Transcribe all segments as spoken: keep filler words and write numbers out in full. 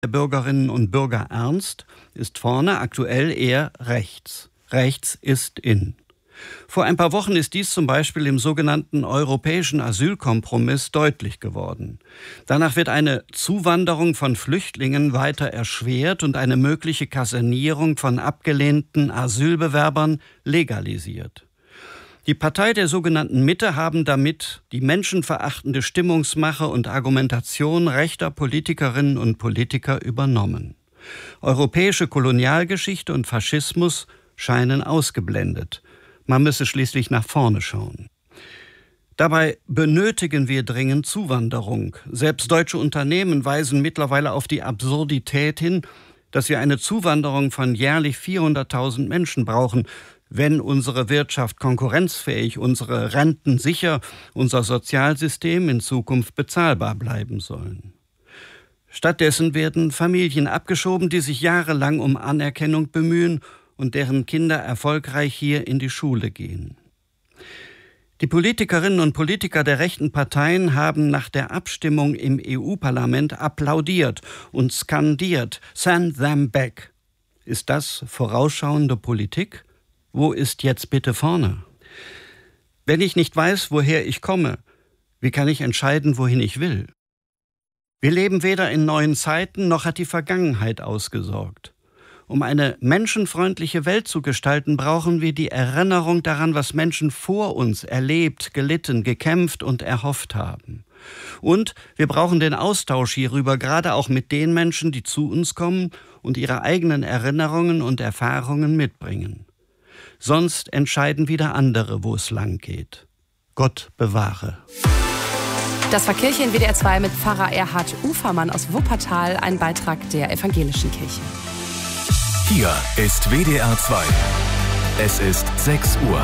der Bürgerinnen und Bürger ernst, ist vorne aktuell eher rechts. Rechts ist in. Vor ein paar Wochen ist dies zum Beispiel im sogenannten europäischen Asylkompromiss deutlich geworden. Danach wird eine Zuwanderung von Flüchtlingen weiter erschwert und eine mögliche Kasernierung von abgelehnten Asylbewerbern legalisiert. Die Partei der sogenannten Mitte haben damit die menschenverachtende Stimmungsmache und Argumentation rechter Politikerinnen und Politiker übernommen. Europäische Kolonialgeschichte und Faschismus scheinen ausgeblendet. Man müsse schließlich nach vorne schauen. Dabei benötigen wir dringend Zuwanderung. Selbst deutsche Unternehmen weisen mittlerweile auf die Absurdität hin, dass wir eine Zuwanderung von jährlich vierhunderttausend Menschen brauchen, wenn unsere Wirtschaft konkurrenzfähig, unsere Renten sicher, unser Sozialsystem in Zukunft bezahlbar bleiben sollen. Stattdessen werden Familien abgeschoben, die sich jahrelang um Anerkennung bemühen und deren Kinder erfolgreich hier in die Schule gehen. Die Politikerinnen und Politiker der rechten Parteien haben nach der Abstimmung im E U-Parlament applaudiert und skandiert: Send them back. Ist das vorausschauende Politik? Wo ist jetzt bitte vorne? Wenn ich nicht weiß, woher ich komme, wie kann ich entscheiden, wohin ich will? Wir leben weder in neuen Zeiten, noch hat die Vergangenheit ausgesorgt. Um eine menschenfreundliche Welt zu gestalten, brauchen wir die Erinnerung daran, was Menschen vor uns erlebt, gelitten, gekämpft und erhofft haben. Und wir brauchen den Austausch hierüber, gerade auch mit den Menschen, die zu uns kommen und ihre eigenen Erinnerungen und Erfahrungen mitbringen. Sonst entscheiden wieder andere, wo es lang geht. Gott bewahre. Das war Kirche in W D R zwei mit Pfarrer Erhard Ufermann aus Wuppertal, ein Beitrag der evangelischen Kirche. Hier ist W D R zwei. Es ist sechs Uhr.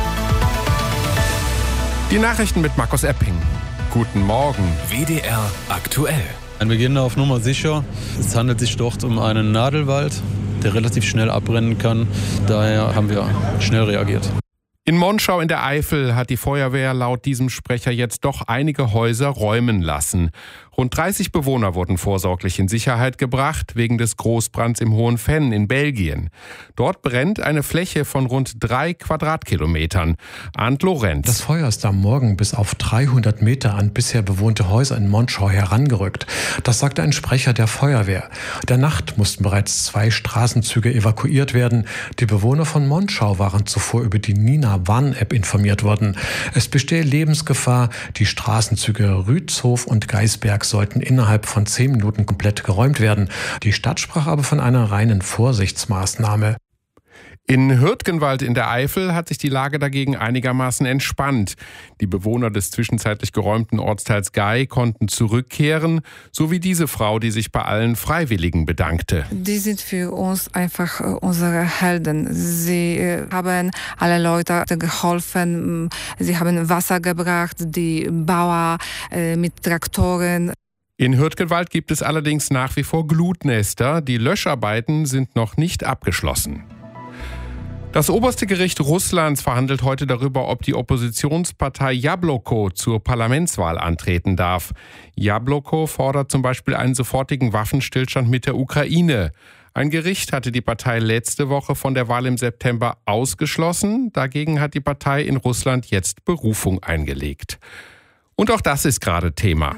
Die Nachrichten mit Markus Epping. Guten Morgen. W D R aktuell. Wir gehen auf Nummer sicher. Es handelt sich dort um einen Nadelwald, der relativ schnell abbrennen kann. Daher haben wir schnell reagiert. In Monschau in der Eifel hat die Feuerwehr laut diesem Sprecher jetzt doch einige Häuser räumen lassen. Rund dreißig Bewohner wurden vorsorglich in Sicherheit gebracht wegen des Großbrands im Hohen Venn in Belgien. Dort brennt eine Fläche von rund drei Quadratkilometern. Arndt Lorenz. Das Feuer ist am Morgen bis auf dreihundert Meter an bisher bewohnte Häuser in Monschau herangerückt. Das sagte ein Sprecher der Feuerwehr. In der Nacht mussten bereits zwei Straßenzüge evakuiert werden. Die Bewohner von Monschau waren zuvor über die Nina-Warn-App informiert worden. Es bestehe Lebensgefahr. Die Straßenzüge Rützhof und Geisberg sollten innerhalb von zehn Minuten komplett geräumt werden. Die Stadt sprach aber von einer reinen Vorsichtsmaßnahme. In Hürtgenwald in der Eifel hat sich die Lage dagegen einigermaßen entspannt. Die Bewohner des zwischenzeitlich geräumten Ortsteils Gei konnten zurückkehren, so wie diese Frau, die sich bei allen Freiwilligen bedankte. Die sind für uns einfach unsere Helden. Sie haben alle Leute geholfen, sie haben Wasser gebracht, die Bauer mit Traktoren. In Hürtgenwald gibt es allerdings nach wie vor Glutnester. Die Löscharbeiten sind noch nicht abgeschlossen. Das oberste Gericht Russlands verhandelt heute darüber, ob die Oppositionspartei Jabloko zur Parlamentswahl antreten darf. Jabloko fordert zum Beispiel einen sofortigen Waffenstillstand mit der Ukraine. Ein Gericht hatte die Partei letzte Woche von der Wahl im September ausgeschlossen. Dagegen hat die Partei in Russland jetzt Berufung eingelegt. Und auch das ist gerade Thema.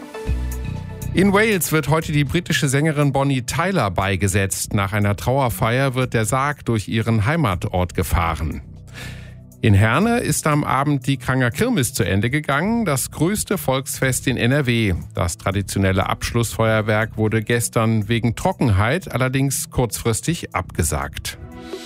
In Wales wird heute die britische Sängerin Bonnie Tyler beigesetzt. Nach einer Trauerfeier wird der Sarg durch ihren Heimatort gefahren. In Herne ist am Abend die Kranger Kirmes zu Ende gegangen, das größte Volksfest in N R W. Das traditionelle Abschlussfeuerwerk wurde gestern wegen Trockenheit allerdings kurzfristig abgesagt.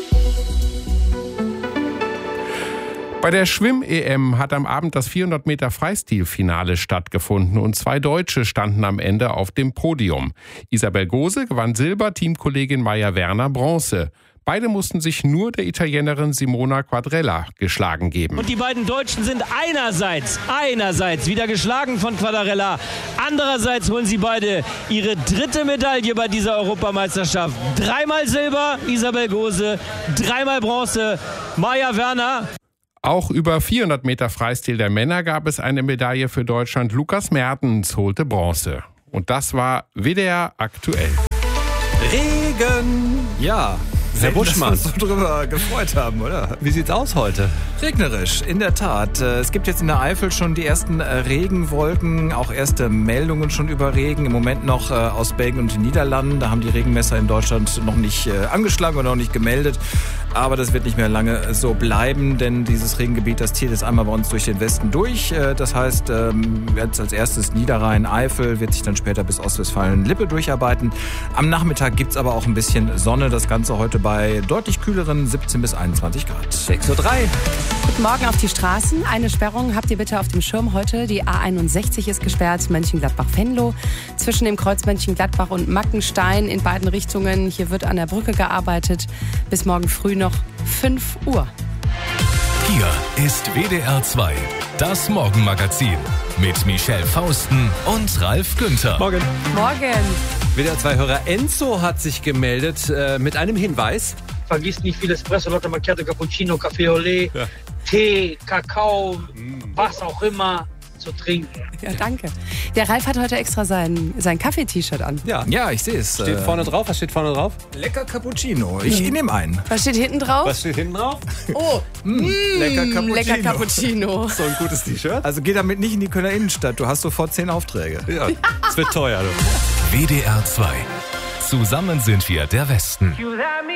Bei der Schwimm-E M hat am Abend das vierhundert Meter Freistil-Finale stattgefunden und zwei Deutsche standen am Ende auf dem Podium. Isabel Gose gewann Silber, Teamkollegin Maja Werner Bronze. Beide mussten sich nur der Italienerin Simona Quadrella geschlagen geben. Und die beiden Deutschen sind einerseits, einerseits wieder geschlagen von Quadrella. Andererseits holen sie beide ihre dritte Medaille bei dieser Europameisterschaft. Dreimal Silber, Isabel Gose, dreimal Bronze, Maja Werner. Auch über vierhundert Meter Freistil der Männer gab es eine Medaille für Deutschland. Lukas Mertens holte Bronze. Und das war W D R aktuell. Regen! Ja. Herr Buschmann. Dass wir uns so drüber gefreut haben, oder? Wie sieht's aus heute? Regnerisch, in der Tat. Es gibt jetzt in der Eifel schon die ersten Regenwolken, auch erste Meldungen schon über Regen. Im Moment noch aus Belgien und den Niederlanden. Da haben die Regenmesser in Deutschland noch nicht angeschlagen oder noch nicht gemeldet. Aber das wird nicht mehr lange so bleiben, denn dieses Regengebiet, das zieht jetzt einmal bei uns durch den Westen durch. Das heißt, jetzt als erstes Niederrhein, Eifel, wird sich dann später bis Ostwestfalen-Lippe durcharbeiten. Am Nachmittag gibt's aber auch ein bisschen Sonne. Das Ganze heute bei deutlich kühleren siebzehn bis einundzwanzig Grad. sechs Uhr drei. Guten Morgen auf die Straßen. Eine Sperrung habt ihr bitte auf dem Schirm heute. Die A einundsechzig ist gesperrt, Mönchengladbach-Venlo. Zwischen dem Kreuz Mönchengladbach und Mackenstein in beiden Richtungen. Hier wird an der Brücke gearbeitet. Bis morgen früh noch fünf Uhr. Hier ist W D R zwei, das Morgenmagazin mit Michelle Fausten und Ralf Günther. Morgen. Morgen. W D R zwei-Hörer Enzo hat sich gemeldet äh, mit einem Hinweis. Vergiss nicht viel Espresso, Latte Macchiato, Cappuccino, Café Olé, ja. Tee, Kakao, mm. was auch immer zu trinken. Ja, danke. Der Ralf hat heute extra sein, sein Kaffee-T-Shirt an. Ja, ja, ich sehe es. Steht vorne drauf? Was steht vorne drauf? Lecker Cappuccino. Ich mhm. nehme einen. Was steht hinten drauf? Was steht hinten drauf? Oh, mm, lecker Cappuccino. Lecker Cappuccino. So ein gutes T-Shirt. Also geh damit nicht in die Kölner Innenstadt. Du hast sofort zehn Aufträge. Ja, es wird teuer. W D R zwei. Zusammen sind wir der Westen.